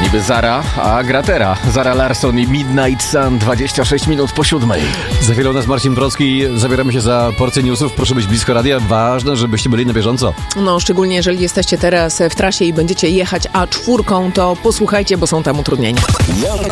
niby Zara, a Gratera. Zara Larsson i Midnight Sun, 26 minut po 7. Za chwilę u nas Marcin Wrocki. Zabieramy się za porcję newsów. Proszę być blisko radia. Ważne, żebyście byli na bieżąco. No, szczególnie jeżeli jesteście teraz w trasie i będziecie jechać A4, to posłuchajcie, bo są tam utrudnienia.